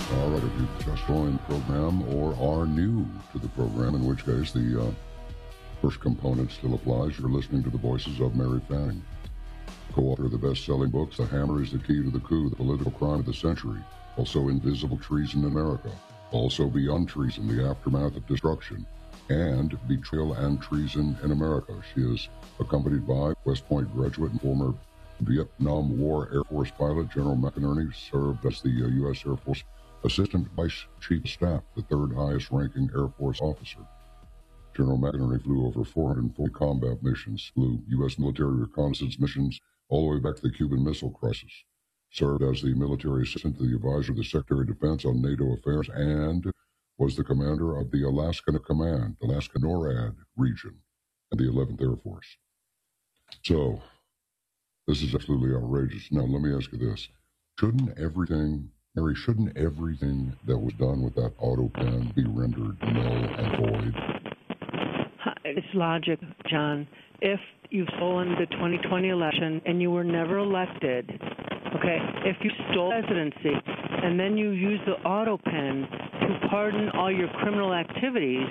All right, if you've just joined the program or are new to the program, in which case the first component still applies, you're listening to the voices of Mary Fanning, co-author of the best-selling books, The Hammer is the Key to the Coup, The Political Crime of the Century, also Invisible Treason in America, also Beyond Treason, The Aftermath of Destruction, and Betrayal and Treason in America. She is accompanied by West Point graduate and former Vietnam War Air Force pilot General McInerney, served as the U.S. Air Force Assistant Vice Chief of Staff, the third highest ranking Air Force officer. General McInerney flew over 440 combat missions, flew U.S. military reconnaissance missions all the way back to the Cuban Missile Crisis, served as the military assistant to the advisor of the Secretary of Defense on NATO affairs, and was the commander of the Alaska Command, Alaska NORAD region, and the 11th Air Force. So, this is absolutely outrageous. Now, let me ask you this. Shouldn't everything that was done with that auto pen be rendered null and void? It's logic, John. If you've stolen the 2020 election and you were never elected, okay, if you stole presidency and then you use the auto pen to pardon all your criminal activities,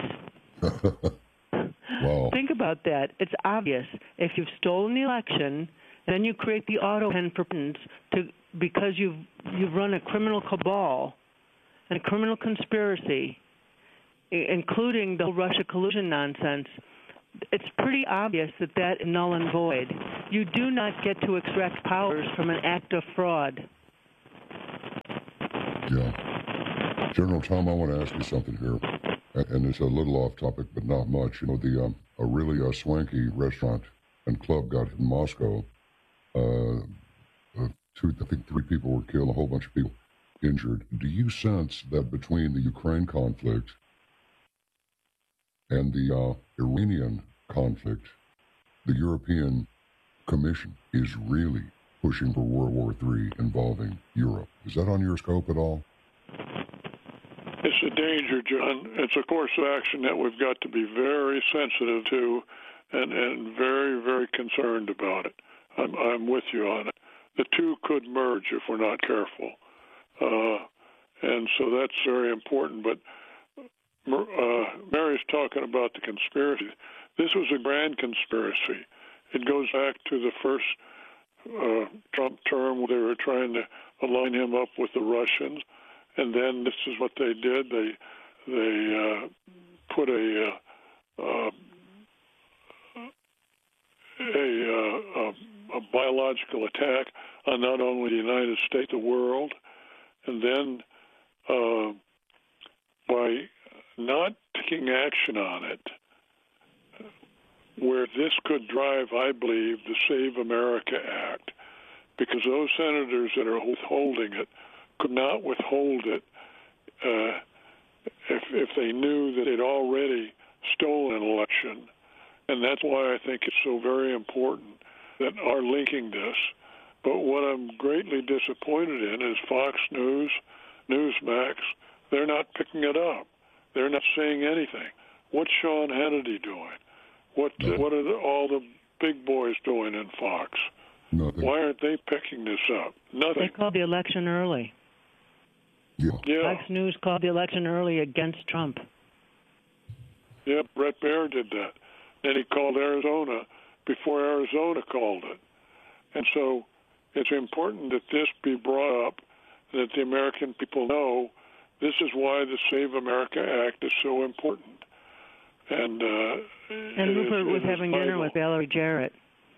Wow. Think about that. It's obvious. If you've stolen the election, then you create the auto pen for pardons because you've run a criminal cabal and a criminal conspiracy, including the Russia collusion nonsense. It's pretty obvious that is null and void. You do not get to extract powers from an act of fraud. Yeah. General Tom, I want to ask you something here, and it's a little off topic, but not much. You know, a really swanky restaurant and club got hit in Moscow. I think 3 people were killed, a whole bunch of people injured. Do you sense that between the Ukraine conflict and the Iranian conflict, the European Commission is really pushing for World War III involving Europe? Is that on your scope at all? It's a danger, John. It's a course of action that we've got to be very sensitive to and very, very concerned about it. I'm with you on it. The two could merge if we're not careful. And so that's very important. But Mary's talking about the conspiracy. This was a grand conspiracy. It goes back to the first Trump term where they were trying to align him up with the Russians. And then this is what they did. They put a biological attack on not only the United States, the world, and then by not taking action on it, where this could drive, I believe, the Save America Act, because those senators that are withholding it could not withhold it if they knew that they'd already stolen an election. And that's why I think it's so very important that are linking this. But what I'm greatly disappointed in is Fox News, Newsmax, they're not picking it up. They're not saying anything. What's Sean Hannity doing? What are all the big boys doing in Fox? Nothing. Why aren't they picking this up? Nothing. They called the election early. Yeah. Fox News called the election early against Trump. Yeah, Brett Baer did that. Then he called Arizona before Arizona called it. And so it's important that this be brought up, that the American people know this is why the Save America Act is so important. And Rupert was having dinner with Valerie Jarrett.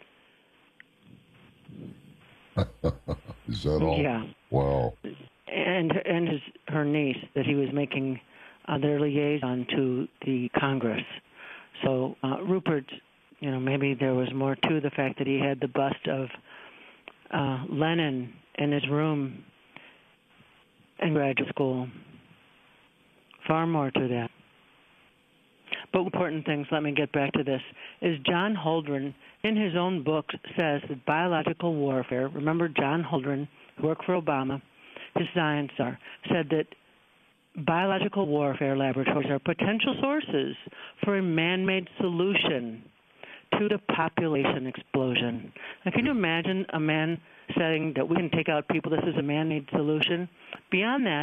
Is that all? Yeah. Wow. And her niece, that he was making their liaison to the Congress. So Rupert, maybe there was more to the fact that he had the bust of Lenin in his room in graduate school. Far more to that. But important things, let me get back to this, is John Holdren, in his own book, says that biological warfare, remember John Holdren, who worked for Obama, his science czar, said that biological warfare laboratories are potential sources for a man-made solution to the population explosion. Now, can you imagine a man saying that we can take out people, this is a man-made solution? Beyond that,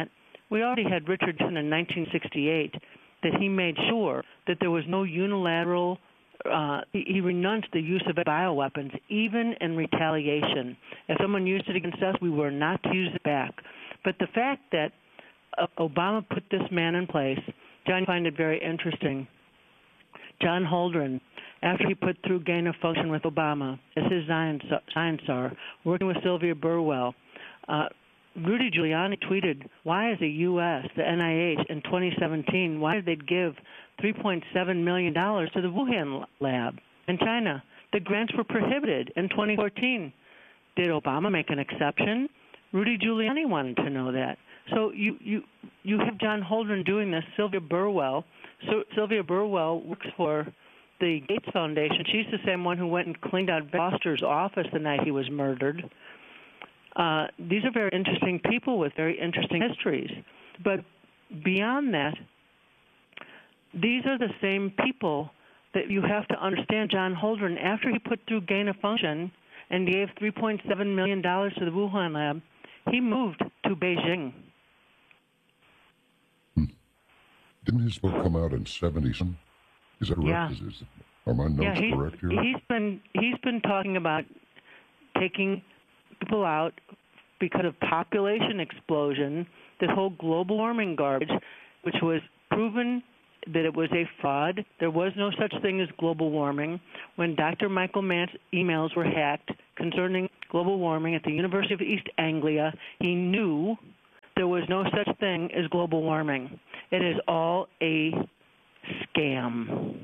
We already had Richard Nixon in 1968 that he made sure that there was no unilateral he renounced the use of bioweapons, even in retaliation. If someone used it against us, we were not to use it back. But the fact that Obama put this man in place, John, you find it very interesting. John Holdren, after he put through gain of function with Obama as his science czar, working with Sylvia Burwell, Rudy Giuliani tweeted, why is the U.S., the NIH, in 2017, why did they give $3.7 million to the Wuhan lab in China? The grants were prohibited in 2014. Did Obama make an exception? Rudy Giuliani wanted to know that. So you have John Holdren doing this, Sylvia Burwell. So Sylvia Burwell works for the Gates Foundation. She's the same one who went and cleaned out Foster's office the night he was murdered. These are very interesting people with very interesting histories. But beyond that, these are the same people that you have to understand. John Holdren, after he put through gain of function and gave $3.7 million to the Wuhan lab, he moved to Beijing. Didn't his book come out in 70-some? Is that correct? Yeah. Are my notes correct here? He's been talking about taking people out because of population explosion, this whole global warming garbage, which was proven that it was a fraud. There was no such thing as global warming. When Dr. Michael Mann's emails were hacked concerning global warming at the University of East Anglia, he knew there was no such thing as global warming. It is all a scam.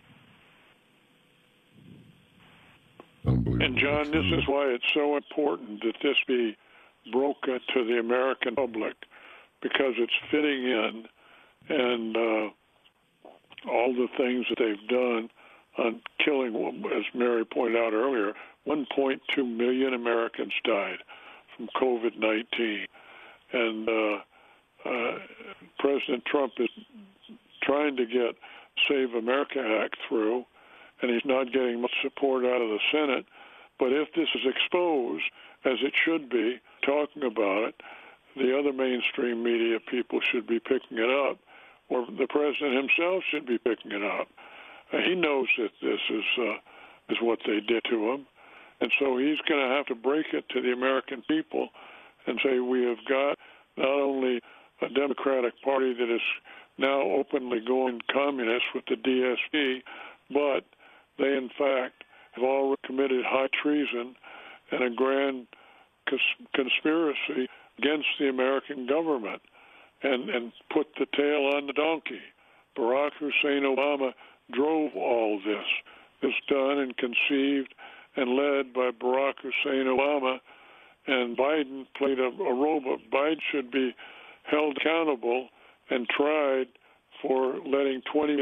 And, John, this is why it's so important that this be broken to the American public, because it's fitting in, and all the things that they've done on killing, as Mary pointed out earlier, 1.2 million Americans died from COVID-19. And President Trump is trying to get Save America Act through, and he's not getting much support out of the Senate. But if this is exposed, as it should be, talking about it, the other mainstream media people should be picking it up, or the president himself should be picking it up. He knows that this is what they did to him, and so he's going to have to break it to the American people and say we have got not only a Democratic Party that is now openly going communist with the DSP, but they, in fact, have already committed high treason and a grand conspiracy against the American government and put the tail on the donkey. Barack Hussein Obama drove all this. It's done and conceived and led by Barack Hussein Obama, and Biden played a role, but Biden should be held accountable and tried for letting 20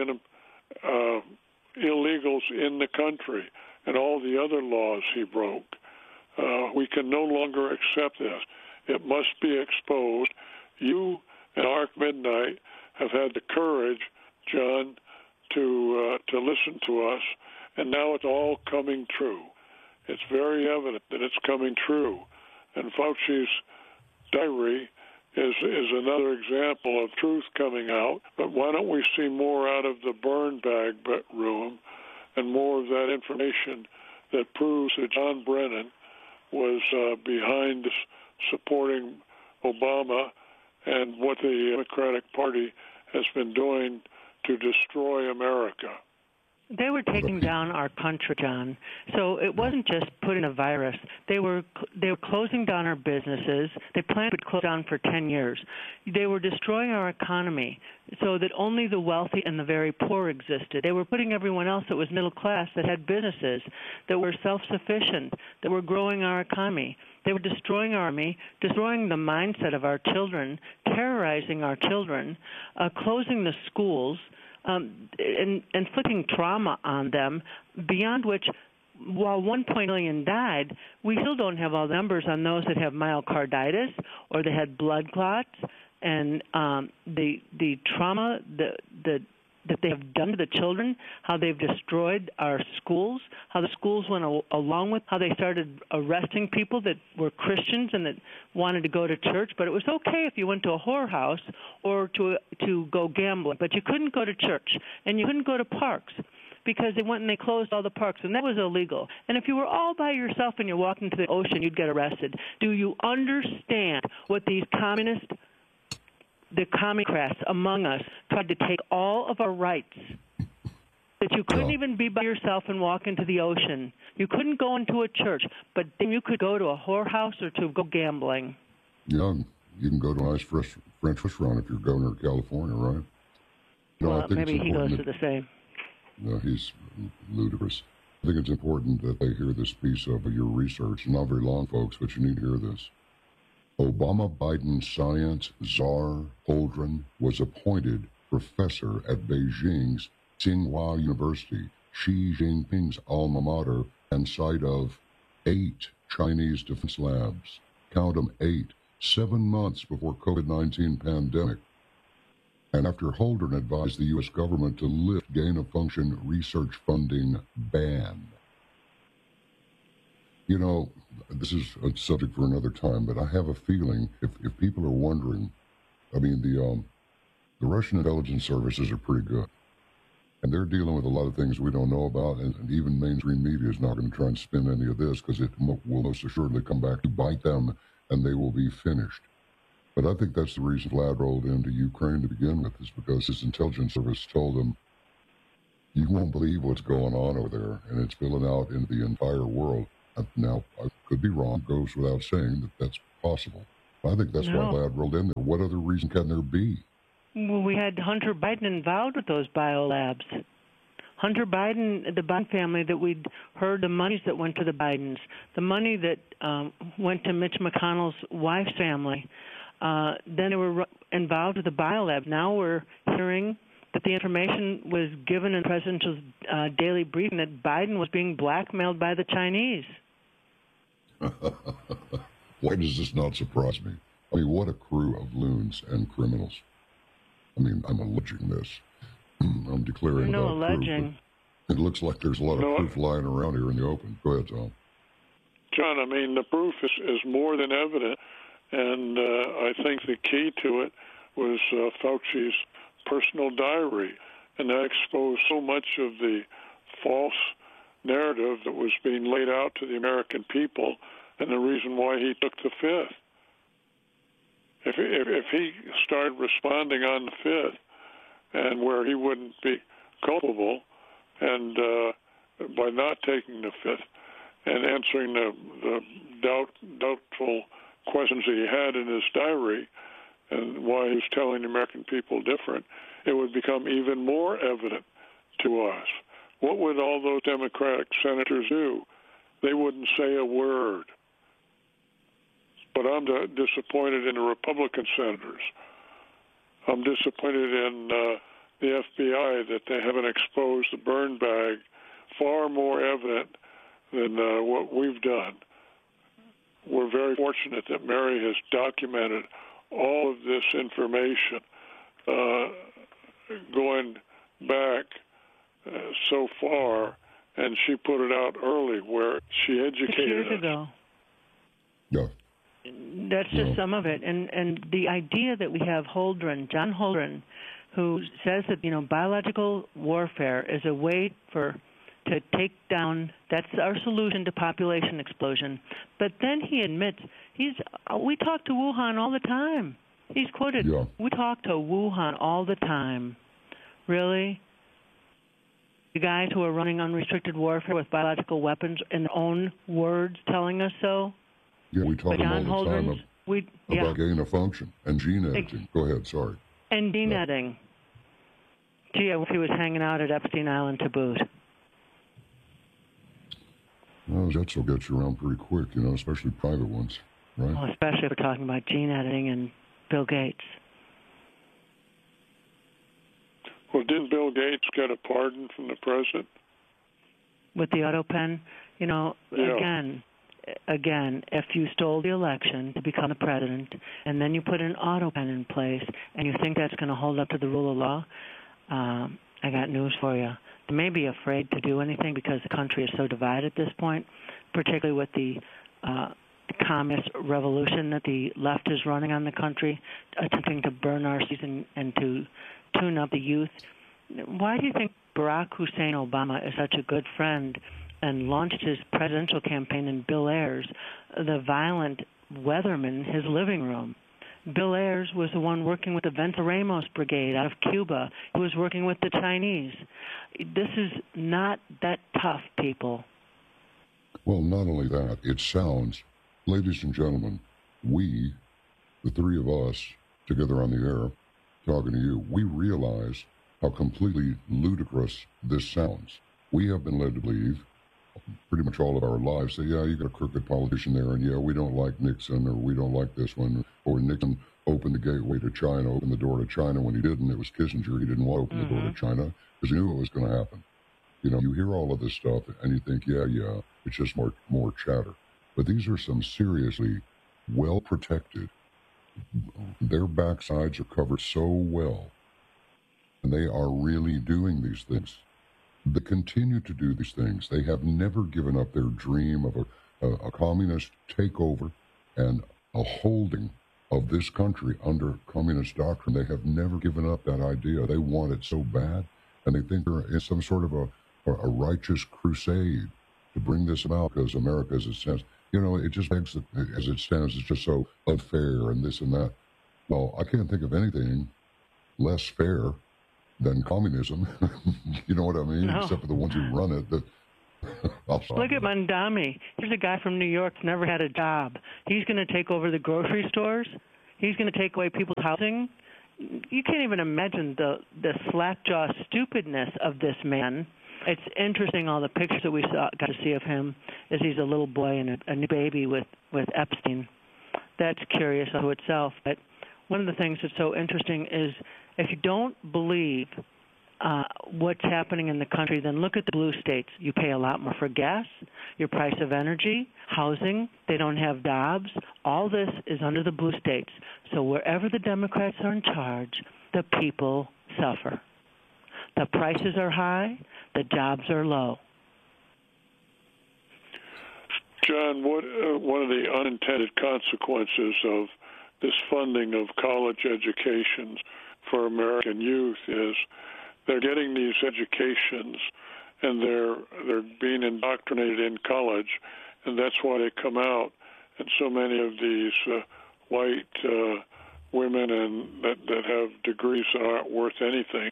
illegals in the country and all the other laws he broke. We can no longer accept this. It must be exposed. You and Arc Midnight have had the courage, John, to listen to us, and now it's all coming true. It's very evident that it's coming true. And Fauci's diary is another example of truth coming out. But why don't we see more out of the burn bag room and more of that information that proves that John Brennan was behind supporting Obama and what the Democratic Party has been doing to destroy America. They were taking down our country, John. So it wasn't just putting a virus. They were closing down our businesses. They planned to close down for 10 years. They were destroying our economy so that only the wealthy and the very poor existed. They were putting everyone else that was middle class, that had businesses, that were self-sufficient, that were growing our economy. They were destroying our army, destroying the mindset of our children, terrorizing our children, closing the schools, and inflicting trauma on them, beyond which, while 1.1 million died, we still don't have all the numbers on those that have myocarditis or that had blood clots, and the trauma, the that they have done to the children, how they've destroyed our schools, how the schools went along with, how they started arresting people that were Christians and that wanted to go to church. But it was okay if you went to a whorehouse or to go gambling, but you couldn't go to church and you couldn't go to parks, because they went and they closed all the parks, and that was illegal. And if you were all by yourself and you walked into the ocean, you'd get arrested. Do you understand what these the communist among us tried to take all of our rights? That you couldn't even be by yourself and walk into the ocean. You couldn't go into a church, but then you could go to a whorehouse or to go gambling. Yeah, you can go to a nice French restaurant if you're governor of California, right? Well, maybe he goes to the same. No, he's ludicrous. I think it's important that they hear this piece of your research. Not very long, folks, but you need to hear this. Obama-Biden science czar Holdren was appointed professor at Beijing's Tsinghua University, Xi Jinping's alma mater and site of 8 Chinese defense labs. Count them, 8, 7 months before COVID-19 pandemic. And after Holdren advised the U.S. government to lift gain-of-function research funding ban. You know, this is a subject for another time, but I have a feeling if people are wondering, I mean, the Russian intelligence services are pretty good. And they're dealing with a lot of things we don't know about, and even mainstream media is not going to try and spin any of this because it will most assuredly come back to bite them, and they will be finished. But I think that's the reason Vlad rolled into Ukraine to begin with, is because his intelligence service told him, you won't believe what's going on over there, and it's spilling out into the entire world. Now, I could be wrong, goes without saying that that's possible. I think that's why Vlad rolled in there. What other reason can there be? Well, we had Hunter Biden involved with those biolabs. Hunter Biden, the Biden family, that we'd heard the monies that went to the Bidens, the money that went to Mitch McConnell's wife's family. Then they were involved with the biolab. Now we're hearing that the information was given in the presidential daily briefing that Biden was being blackmailed by the Chinese. Why does this not surprise me? I mean, what a crew of loons and criminals. I mean, I'm alleging this. I'm declaring no alleging. It looks like there's a lot of proof lying around here in the open. Go ahead, Tom. John, I mean, the proof is more than evident. And I think the key to it was Fauci's personal diary, and that exposed so much of the false narrative that was being laid out to the American people, and the reason why he took the Fifth. If he started responding on the Fifth, and where he wouldn't be culpable, and by not taking the Fifth and answering the doubtful questions he had in his diary and why he was telling the American people different, it would become even more evident to us. What would all those Democratic senators do? They wouldn't say a word. But I'm disappointed in the Republican senators. I'm disappointed in the FBI that they haven't exposed the burn bag far more evident than what we've done. We're very fortunate that Mary has documented all of this information going back so far, and she put it out early where she educated 6 years us. ago. Yeah. That's just some of it. And the idea that we have John Holdren, who says that, biological warfare is a way to take down, that's our solution to population explosion. But then he admits, we talk to Wuhan all the time. He's quoted, we talk to Wuhan all the time. Really? The guys who are running unrestricted warfare with biological weapons in their own words telling us so? Yeah, we talk all the time about gain of function and gene editing. Go ahead, sorry. And gene editing. Gee, I wish he was hanging out at Epstein Island to boot. Well, that will get you around pretty quick, especially private ones, right? Well, especially if we're talking about gene editing and Bill Gates. Well, didn't Bill Gates get a pardon from the president? With the auto pen? Again, if you stole the election to become the president, and then you put an auto pen in place, and you think that's going to hold up to the rule of law, I got news for you. They may be afraid to do anything because the country is so divided at this point, particularly with the communist revolution that the left is running on the country, attempting to burn our season and to tune up the youth. Why do you think Barack Hussein Obama is such a good friend and launched his presidential campaign in Bill Ayers, the violent weatherman, his living room? Bill Ayers was the one working with the Venceremos Brigade out of Cuba. He was working with the Chinese. This is not that tough, people. Well, not only that, it sounds, ladies and gentlemen, we, the three of us together on the air, talking to you, we realize how completely ludicrous this sounds. We have been led to believe pretty much all of our lives that, yeah, you got a crooked politician there, and yeah, we don't like Nixon, or we don't like this one, or Nixon opened the gateway to China, opened the door to China when he didn't. It was Kissinger. He didn't want to open the door to China because he knew it was going to happen. You know, you hear all of this stuff, and you think, yeah, it's just more chatter. But these are some seriously well-protected. Their backsides are covered so well, and they are really doing these things. They continue to do these things. They have never given up their dream of a communist takeover and a holding of this country under communist doctrine. They have never given up that idea. They want it so bad, and they think they're in some sort of a righteous crusade to bring this about because America, as it stands, you know, it just makes it, as it stands, it's just so unfair and this and that. Well, I can't think of anything less fair than communism. You know what I mean? No. Except for the ones who run it. Look at Mandami. Here's a guy from New York who's never had a job. He's going to take over the grocery stores. He's going to take away people's housing. You can't even imagine the slack-jaw stupidness of this man. It's interesting, all the pictures that we got to see of him as he's a little boy and a new baby with Epstein. That's curious unto itself. But one of the things that's so interesting is if you don't believe what's happening in the country, then look at the blue states. You pay a lot more for gas, your price of energy, housing. They don't have jobs. All this is under the blue states. So wherever the Democrats are in charge, the people suffer. The prices are high. The jobs are low. John, one of the unintended consequences of this funding of college educations for American youth is they're getting these educations and they're being indoctrinated in college, and that's why they come out. And so many of these white women and that have degrees that aren't worth anything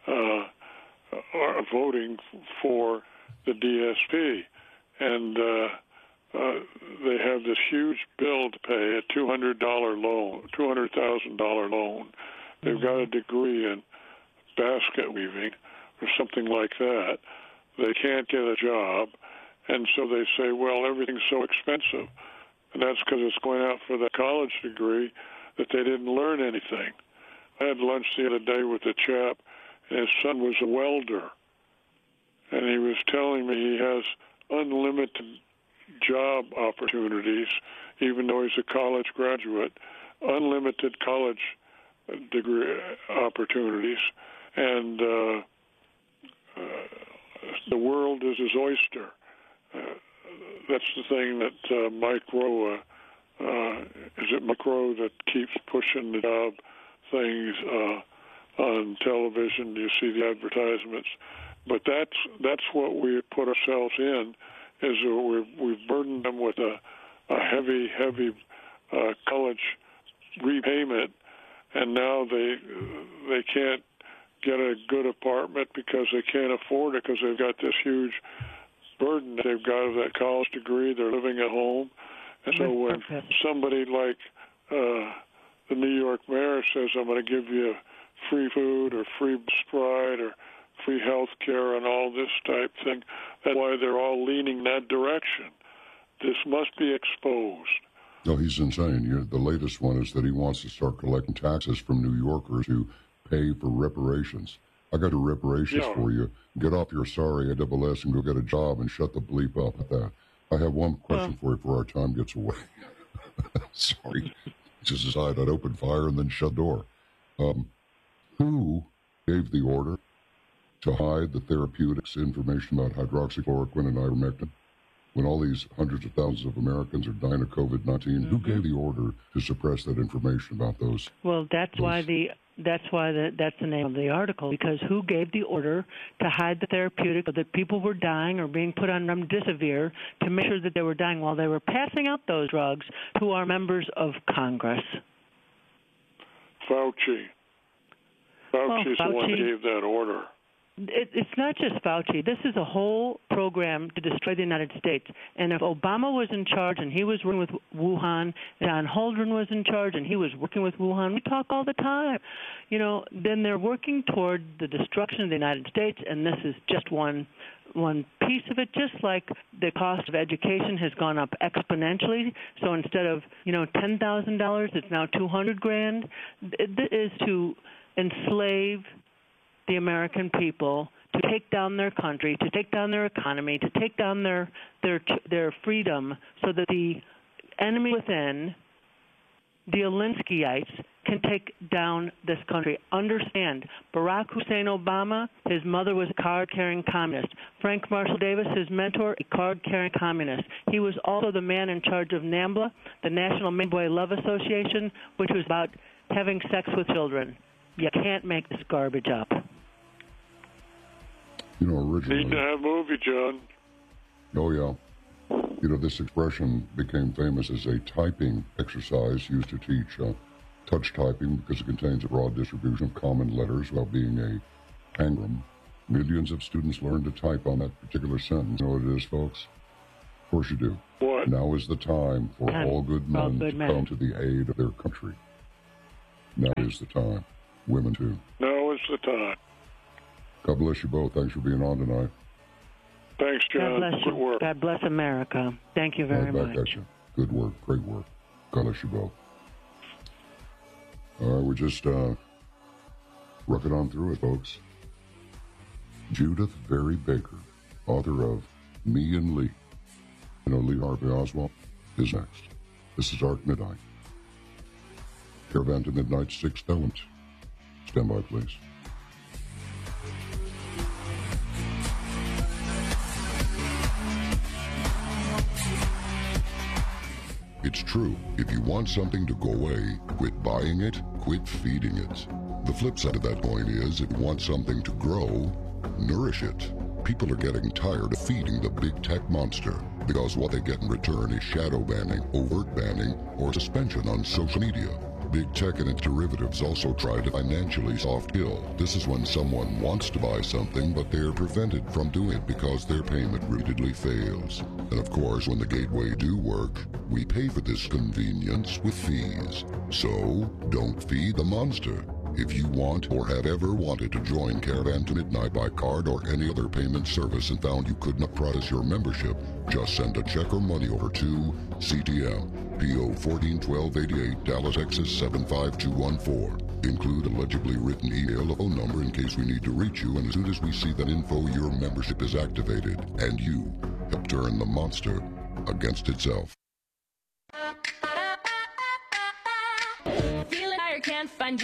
are voting for the DSP, and they have this huge bill to pay, a $200,000 loan. They've got a degree in basket weaving or something like that. They can't get a job, and so they say, well, everything's so expensive. And that's because it's going out for the college degree that they didn't learn anything. I had lunch the other day with a chap, and his son was a welder. And he was telling me he has unlimited job opportunities, even though he's a college graduate, unlimited college degree opportunities. And the world is his oyster. That's the thing that Mike Rowe, is it Mike Rowe that keeps pushing the job things on television? You see the advertisements. But that's what we put ourselves in, is we've burdened them with a heavy college repayment, and now they can't get a good apartment because they can't afford it because they've got this huge burden that they've got of that college degree. They're living at home. And so when somebody like the New York mayor says, I'm going to give you free food or free Sprite or free health care and all this type thing, that's why they're all leaning that direction. This must be exposed. No, he's insane. The latest one is that he wants to start collecting taxes from New Yorkers who pay for reparations. I got your reparations for you. Get off your sorry AWS and go get a job and shut the bleep up at that. I have one question for you before our time gets away. Sorry. Just decided I'd open fire and then shut the door. Who gave the order to hide the therapeutics information about hydroxychloroquine and ivermectin? When all these hundreds of thousands of Americans are dying of COVID-19, who gave the order to suppress that information about those? Well, that's the name of the article, because who gave the order to hide the therapeutic, so that people were dying or being put on remdesivir to make sure that they were dying while they were passing out those drugs to our members of Congress? Fauci. Fauci's the one that gave that order. It's not just Fauci. This is a whole program to destroy the United States. And if Obama was in charge and he was working with Wuhan, John Holdren was in charge and he was working with Wuhan, we talk all the time, then they're working toward the destruction of the United States, and this is just one piece of it. Just like the cost of education has gone up exponentially, so instead of $10,000, it's now $200,000. It is to enslave the American people, to take down their country, to take down their economy, to take down their freedom, so that the enemy within, the Alinskyites, can take down this country. Understand, Barack Hussein Obama, his mother was a card-carrying communist. Frank Marshall Davis, his mentor, a card-carrying communist. He was also the man in charge of NAMBLA, the National Midway Love Association, which was about having sex with children. You can't make this garbage up. Originally... Need to have a movie, John. Oh, yeah. This expression became famous as a typing exercise used to teach touch typing because it contains a broad distribution of common letters while being a anagram. Millions of students learn to type on that particular sentence. You know what it is, folks? Of course you do. What? Now is the time for all good men to come to the aid of their country. Now is the time. Women, too. Now is the time. God bless you both. Thanks for being on tonight. Thanks, John. God bless you. Good work. God bless America. Thank you very much. Back at you. Good work. Great work. God bless you both. All right, we're just rocking on through it, folks. Judith Vary Baker, author of Me and Lee. Lee Harvey Oswald is next. This is Arc Midnight. Caravan to Midnight's sixth element. Stand by, please. It's true. If you want something to go away, quit buying it, quit feeding it. The flip side of that coin is, if you want something to grow, nourish it. People are getting tired of feeding the big tech monster, because what they get in return is shadow banning, overt banning, or suspension on social media. Big tech and its derivatives also try to financially soft kill. This is when someone wants to buy something, but they're prevented from doing it because their payment repeatedly fails. And of course, when the gateway do work, we pay for this convenience with fees. So, don't feed the monster. If you want or have ever wanted to join Caravan to Midnight by card or any other payment service and found you could not process your membership, just send a check or money over to CTM, P.O. 141288, Dallas, Texas 75214. Include a legibly written email or phone number in case we need to reach you, and as soon as we see that info, your membership is activated, and you have turned the monster against itself. Feel it, I can't find